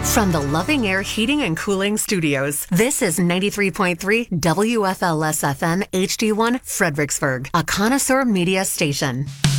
From the Loving Air Heating and Cooling Studios, this is 93.3 WFLS-FM HD1 Fredericksburg, a connoisseur media station.